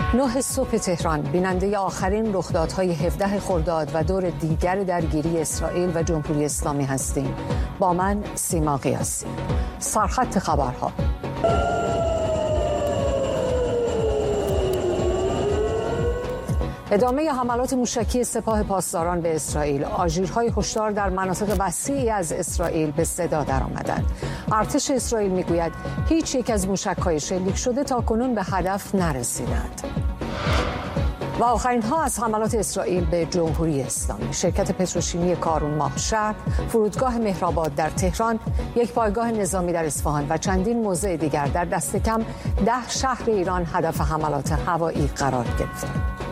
9 صبح تهران، بیننده آخرین رخدادهای 17 خرداد و دور دیگر درگیری اسرائیل و جمهوری اسلامی هستیم. با من سیما قیاسی. سرخط خبرها. ادامه حملات موشکی سپاه پاسداران به اسرائیل. آژیرهای هشدار در مناطق وسیعی از اسرائیل به صدا درآمدند. ارتش اسرائیل میگوید هیچ یک از موشک‌های شلیک شده تاکنون به هدف نرسیدند. و آخرین ها از حملات اسرائیل به جمهوری اسلامی. شرکت پتروشیمی کارون ماهشهر، فرودگاه مهرآباد در تهران، یک پایگاه نظامی در اصفهان و چندین موضع دیگر در دست کم 10 شهر ایران هدف حملات هوایی قرار گرفتند.